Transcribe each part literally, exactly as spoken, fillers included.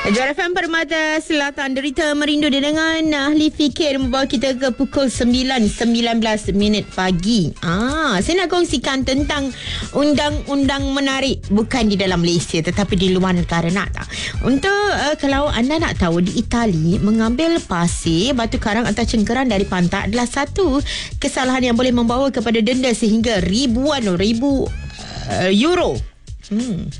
Jar F M Permata Selatan, derita merindu dengan ahli fikir membawa kita ke pukul sembilan sembilan belas minit pagi. Ah, saya nak kongsikan tentang undang-undang menarik, bukan di dalam Malaysia tetapi di luar negara, nak tak? Untuk uh, kalau anda nak tahu, di Itali mengambil pasir, batu karang atau cengkeran dari pantai adalah satu kesalahan yang boleh membawa kepada denda sehingga ribuan ribu uh, euro. Hmm.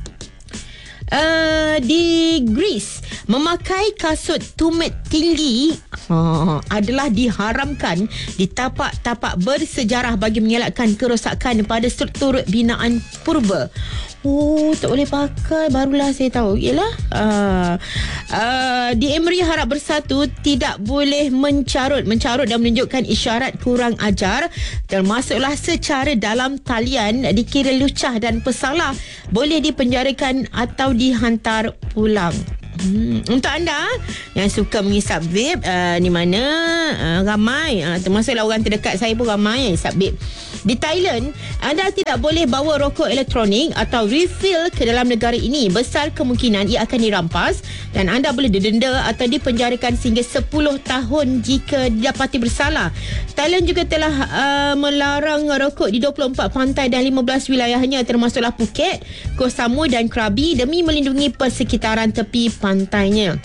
Uh, di Greece, memakai kasut tumit tinggi uh, adalah diharamkan di tapak-tapak bersejarah bagi mengelakkan kerosakan pada struktur binaan purba. Oh, tak boleh pakai. Barulah saya tahu. Yalah. Uh, uh, di Emery Harap Bersatu tidak boleh mencarut. Mencarut dan menunjukkan isyarat kurang ajar, termasuklah secara dalam talian, dikira lucah dan pesalah, boleh dipenjarakan atau dihantar pulang. Hmm. Untuk anda yang suka mengisap vape, uh, ni mana uh, ramai, uh, termasuklah orang terdekat saya pun ramai yang isap vape. Di Thailand, anda tidak boleh bawa rokok elektronik atau refill ke dalam negara ini. Besar kemungkinan ia akan dirampas dan anda boleh didenda atau dipenjarakan sehingga sepuluh tahun jika didapati bersalah. Thailand juga telah uh, melarang rokok di dua puluh empat pantai dan lima belas wilayahnya, termasuklah Phuket, Koh Samui dan Krabi, demi melindungi persekitaran tepi pantainya.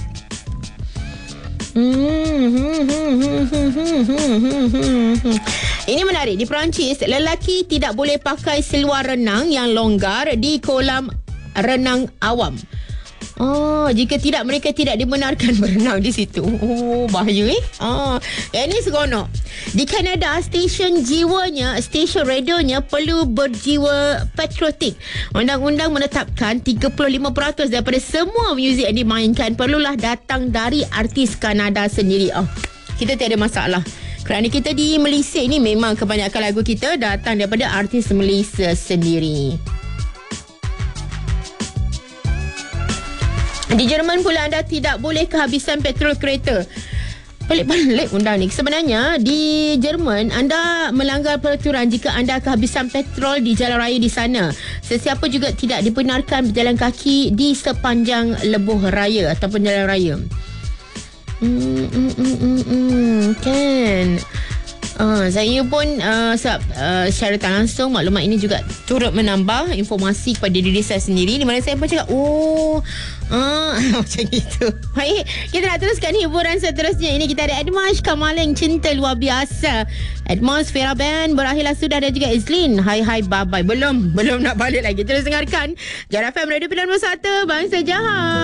Ini menarik. Di Perancis, lelaki tidak boleh pakai seluar renang yang longgar di kolam renang awam. Oh, jika tidak, mereka tidak dibenarkan berenang di situ. Oh, bahaya eh. Oh, yang ini seronok. Di Kanada, stesen jiwanya, stesen radionya perlu berjiwa patriotik. Undang-undang menetapkan tiga puluh lima peratus daripada semua muzik yang dimainkan perlulah datang dari artis Kanada sendiri. Oh, kita tiada masalah. Kerana kita di Malaysia ini memang kebanyakan lagu kita datang daripada artis Malaysia sendiri. Di Jerman pula, anda tidak boleh kehabisan petrol kereta. Pelik-pelik undang ni. Sebenarnya di Jerman, anda melanggar peraturan jika anda kehabisan petrol di jalan raya di sana. Sesiapa juga tidak dibenarkan berjalan kaki di sepanjang lebuh raya ataupun jalan raya. Hmm, hmm, hmm, hmm, hmm. Kan? Uh, saya pun uh, sebab uh, secara tak langsung maklumat ini juga turut menambah informasi kepada diri saya sendiri, di mana saya pun cakap oh uh, macam itu. Baik, kita nak teruskan hiburan seterusnya. Ini kita ada Admash Kamaleng, Cinta Luar Biasa. Admash, Farah Band berakhirlah sudah, dan juga Izlin, Hai Hai Bye Bye. Belum, belum nak balik lagi. Terus dengarkan Jar F M Radio sembilan puluh satu, Bangsa Jahat.